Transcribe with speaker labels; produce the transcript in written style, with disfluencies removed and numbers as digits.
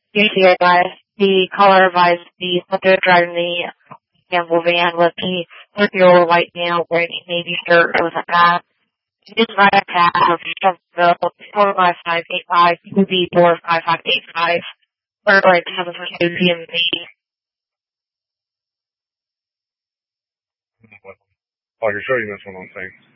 Speaker 1: GTA guy, the caller advised the subject driving the Campbell van with the 30-year-old white male wearing a navy shirt with a hat. He is right at of Shelbyville, 45585, UB 45585, or like 742 PMV.
Speaker 2: Oh, you're sure you missed one on thing.